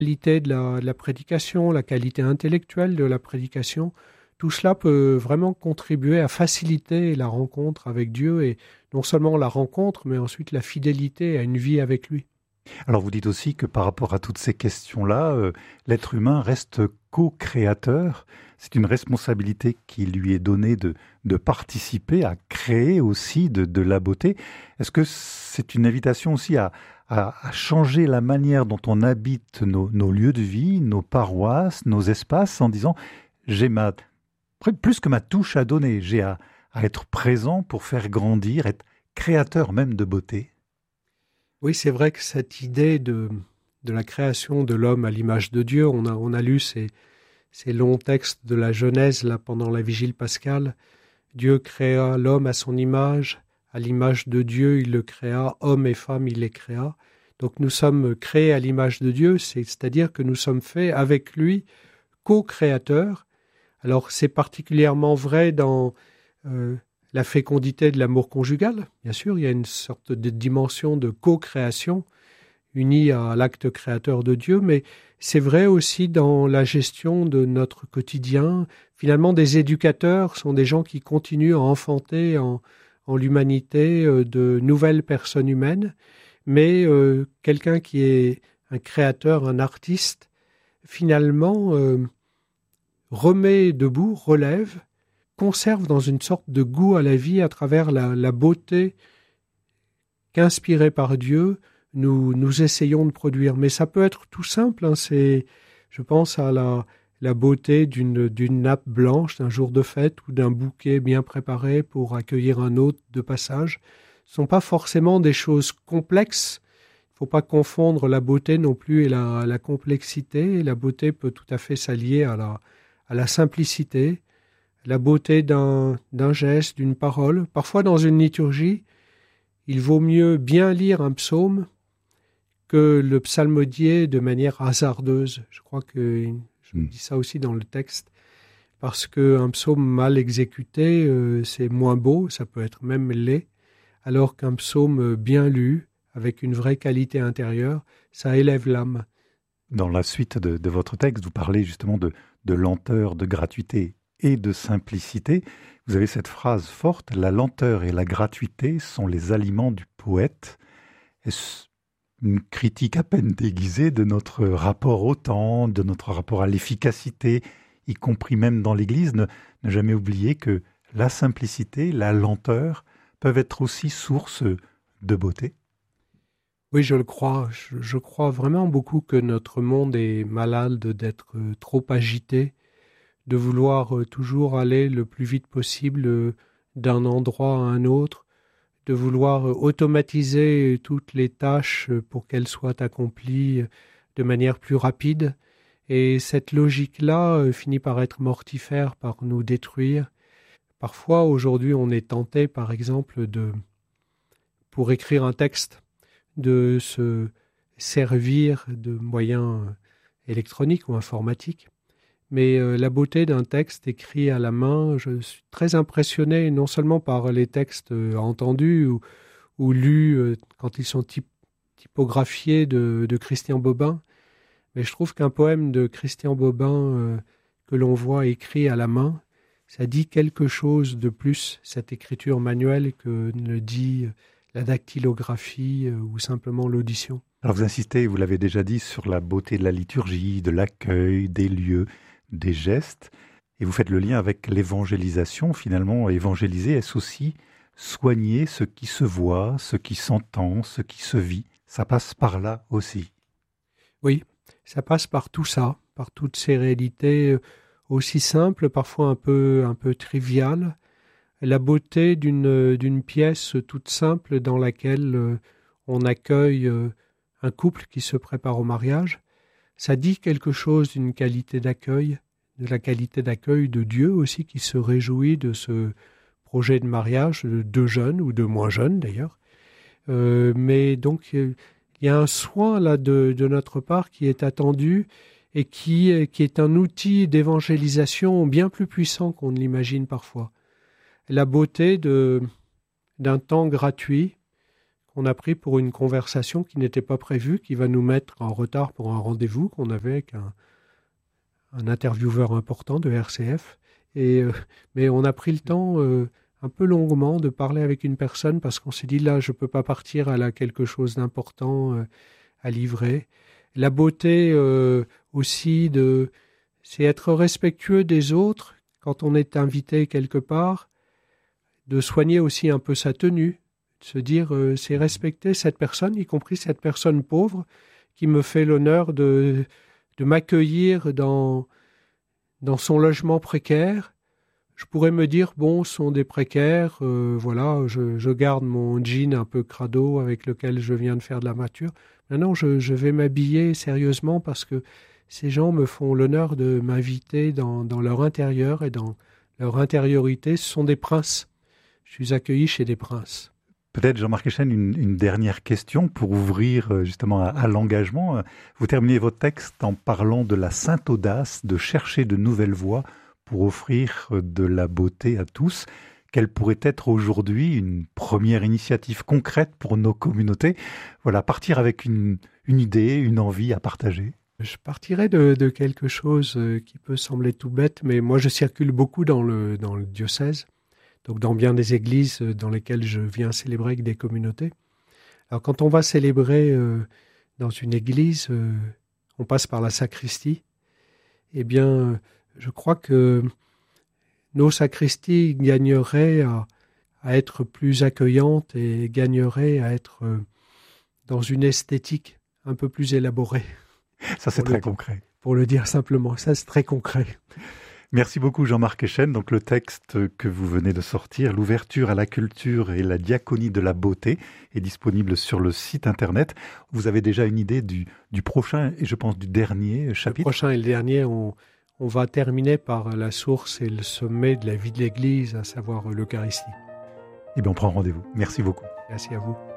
qualité de la prédication, la qualité intellectuelle de la prédication, tout cela peut vraiment contribuer à faciliter la rencontre avec Dieu et non seulement la rencontre, mais ensuite la fidélité à une vie avec lui. Alors vous dites aussi que par rapport à toutes ces questions-là, l'être humain reste co-créateur. C'est une responsabilité qui lui est donnée de participer à créer aussi de la beauté. Est-ce que c'est une invitation aussi à changer la manière dont on habite nos lieux de vie, nos paroisses, nos espaces, en disant plus que ma touche à donner, j'ai à être présent pour faire grandir, être créateur même de beauté? Oui, c'est vrai que cette idée de la création de l'homme à l'image de Dieu, on a lu ces longs textes de la Genèse là, pendant la vigile pascale. Dieu créa l'homme à son image, à l'image de Dieu il le créa, homme et femme il les créa. Donc nous sommes créés à l'image de Dieu, c'est-à-dire que nous sommes faits avec lui co-créateurs. Alors c'est particulièrement vrai dans la fécondité de l'amour conjugal. Bien sûr, il y a une sorte de dimension de co-création unie à l'acte créateur de Dieu, mais c'est vrai aussi dans la gestion de notre quotidien. Finalement, des éducateurs sont des gens qui continuent à enfanter en l'humanité de nouvelles personnes humaines, mais quelqu'un qui est un créateur, un artiste, finalement remet debout, relève, conserve dans une sorte de goût à la vie à travers la beauté qu'inspirée par Dieu, nous essayons de produire. Mais ça peut être tout simple, hein, je pense à la beauté d'une nappe blanche d'un jour de fête ou d'un bouquet bien préparé pour accueillir un hôte de passage. Ce ne sont pas forcément des choses complexes. Il ne faut pas confondre la beauté non plus et la complexité. La beauté peut tout à fait s'allier à la simplicité, la beauté d'un geste, d'une parole. Parfois dans une liturgie, il vaut mieux bien lire un psaume que le psalmodier de manière hasardeuse. Je crois que je dis ça aussi dans le texte, parce qu'un psaume mal exécuté, c'est moins beau, ça peut être même laid, alors qu'un psaume bien lu, avec une vraie qualité intérieure, ça élève l'âme. Dans la suite de votre texte, vous parlez justement de lenteur, de gratuité et de simplicité. Vous avez cette phrase forte, « La lenteur et la gratuité sont les aliments du poète ». Est-ce une critique à peine déguisée de notre rapport au temps, de notre rapport à l'efficacité, y compris même dans l'Église, ne jamais oublier que la simplicité, la lenteur peuvent être aussi source de beauté? Oui, je le crois. Je crois vraiment beaucoup que notre monde est malade d'être trop agité, de vouloir toujours aller le plus vite possible d'un endroit à un autre, de vouloir automatiser toutes les tâches pour qu'elles soient accomplies de manière plus rapide. Et cette logique-là finit par être mortifère, par nous détruire. Parfois, aujourd'hui, on est tenté, par exemple, pour écrire un texte, de se servir de moyens électroniques ou informatiques. Mais la beauté d'un texte écrit à la main, je suis très impressionné non seulement par les textes entendus ou lus quand ils sont typographiés de Christian Bobin, mais je trouve qu'un poème de Christian Bobin que l'on voit écrit à la main, ça dit quelque chose de plus, cette écriture manuelle, que ne dit la dactylographie ou simplement l'audition. Alors vous insistez, vous l'avez déjà dit, sur la beauté de la liturgie, de l'accueil, des lieux, des gestes, et vous faites le lien avec l'évangélisation. Finalement, évangéliser, est-ce aussi soigner ce qui se voit, ce qui s'entend, ce qui se vit? Ça passe par là aussi. Oui, ça passe par tout ça, par toutes ces réalités aussi simples, parfois un peu triviales. La beauté d'une pièce toute simple dans laquelle on accueille un couple qui se prépare au mariage. Ça dit quelque chose d'une qualité d'accueil, de la qualité d'accueil de Dieu aussi, qui se réjouit de ce projet de mariage de deux jeunes, ou de moins jeunes d'ailleurs. Mais donc, il y a un soin là de notre part qui est attendu et qui est un outil d'évangélisation bien plus puissant qu'on ne l'imagine parfois. La beauté d'un temps gratuit qu'on a pris pour une conversation qui n'était pas prévue, qui va nous mettre en retard pour un rendez-vous qu'on avait avec un intervieweur important de RCF. Mais on a pris le temps un peu longuement de parler avec une personne parce qu'on s'est dit là, je ne peux pas partir, elle a quelque chose d'important à livrer. La beauté aussi, c'est être respectueux des autres quand on est invité quelque part, de soigner aussi un peu sa tenue, de se dire c'est respecter cette personne, y compris cette personne pauvre qui me fait l'honneur de m'accueillir dans son logement précaire. Je pourrais me dire, bon, ce sont des précaires, voilà, je garde mon jean un peu crado avec lequel je viens de faire de la mature. Maintenant, je vais m'habiller sérieusement parce que ces gens me font l'honneur de m'inviter dans leur intérieur et dans leur intériorité. Ce sont des princes. Je suis accueilli chez des princes. Peut-être, Jean-Marc Echen, une dernière question pour ouvrir justement à l'engagement. Vous terminez votre texte en parlant de la sainte audace de chercher de nouvelles voies pour offrir de la beauté à tous. Quelle pourrait être aujourd'hui une première initiative concrète pour nos communautés? Voilà, partir avec une idée, une envie à partager. Je partirais de quelque chose qui peut sembler tout bête, mais moi je circule beaucoup dans le diocèse, donc dans bien des églises dans lesquelles je viens célébrer avec des communautés. Alors quand on va célébrer dans une église, on passe par la sacristie. Eh bien, je crois que nos sacristies gagneraient à être plus accueillantes et gagneraient à être dans une esthétique un peu plus élaborée. Ça, c'est très concret. Pour le dire simplement, ça c'est très concret. Merci beaucoup Jean-Marc Echen. Donc le texte que vous venez de sortir, l'ouverture à la culture et la diaconie de la beauté, est disponible sur le site internet. Vous avez déjà une idée du prochain et je pense du dernier chapitre? Le prochain et le dernier, on va terminer par la source et le sommet de la vie de l'Église, à savoir l'Eucharistie. Eh bien, on prend rendez-vous. Merci beaucoup. Merci à vous.